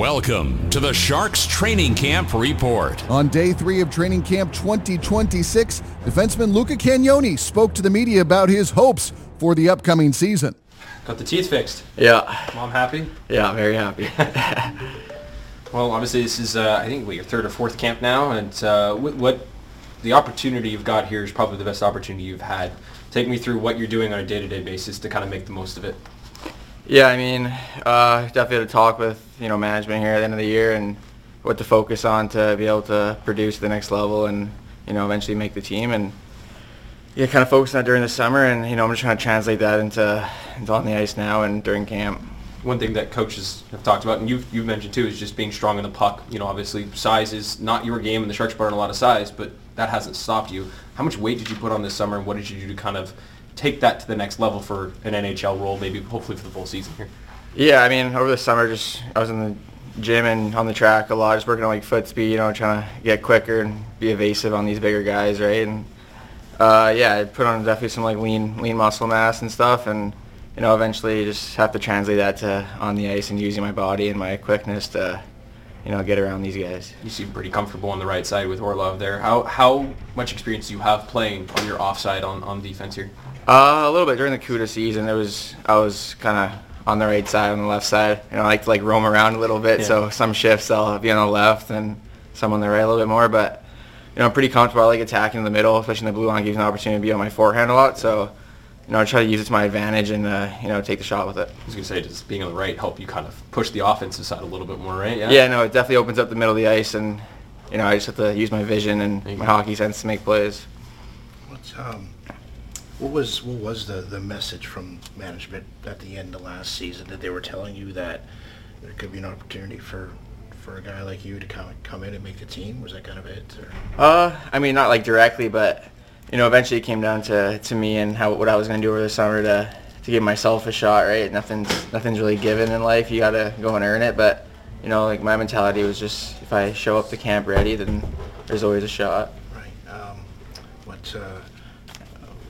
Welcome to the Sharks Training Camp Report. On day 3 of Training Camp 2026, defenseman Luca Cagnoni spoke to the media about his hopes for the upcoming season. Got the teeth fixed. Yeah. Mom happy? Yeah, very happy. Well, obviously this is, I think, your third or fourth camp now, and what the opportunity you've got here is probably the best opportunity you've had. Take me through what you're doing on a day-to-day basis to kind of make the most of it. Yeah, I mean, definitely had to talk with management here at the end of the year and what to focus on to be able to produce the next level and eventually make the team, and kind of focus on it during the summer, and I'm just trying to translate that into on the ice now and during camp. One thing that coaches have talked about, and you've mentioned too, is just being strong in the puck. Obviously size is not your game, and the Sharks put on a lot of size, but that hasn't stopped you. How much weight did you put on this summer, and what did you do to kind of take that to the next level for an NHL role, maybe hopefully for the full season here? Yeah, I mean, over the summer, I was in the gym and on the track a lot, just working on foot speed, trying to get quicker and be evasive on these bigger guys, right? And I put on definitely some lean muscle mass and stuff, and eventually just have to translate that to on the ice and using my body and my quickness to get around these guys. You seem pretty comfortable on the right side with Orlov there. How much experience do you have playing on your offside on defense here? A little bit during the CUDA season. I was kind of on the right side, on the left side. I like to roam around a little bit. Yeah. So some shifts I'll be on the left and some on the right a little bit more. But I'm pretty comfortable. I like attacking in the middle, especially in the blue line. Gives me an opportunity to be on my forehand a lot. So I try to use it to my advantage and take the shot with it. I was gonna say, does being on the right help you kind of push the offensive side a little bit more, right? Yeah. No, it definitely opens up the middle of the ice, and I just have to use my vision and my hockey sense to make plays. What was the message from management at the end of last season, that they were telling you that there could be an opportunity for a guy like you to come in and make the team? Was that kind of it? Or? I mean, not directly, but eventually it came down to me and what I was going to do over the summer to give myself a shot, right? Nothing's really given in life. You got to go and earn it. But my mentality was just, if I show up to camp ready, then there's always a shot. Right.